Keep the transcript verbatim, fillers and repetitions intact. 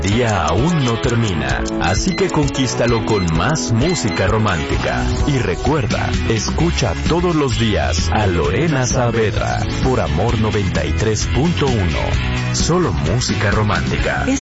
El día aún no termina, así que conquístalo con más música romántica. Y recuerda, escucha todos los días a Lorena Saavedra por Amor noventa y tres punto uno. Solo música romántica.